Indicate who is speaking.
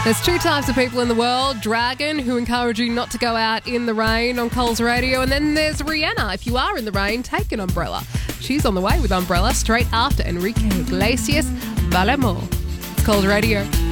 Speaker 1: There's two types of people in the world. Dragon, who encourage you not to go out in the rain on Coles Radio. And then there's Rihanna. If you are in the rain, take an umbrella. She's on the way with Umbrella straight after Enrique Iglesias, Vale More. It's Coles Radio.